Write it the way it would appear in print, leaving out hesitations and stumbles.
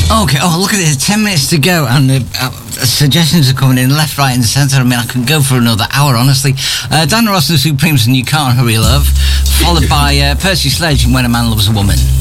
Okay, look at it, 10 minutes to go, and the suggestions are coming in left, right, and centre. I mean, I can go for another hour, honestly. Diana Ross and the Supremes and You Can't Hurry Love, followed by Percy Sledge and When a Man Loves a Woman.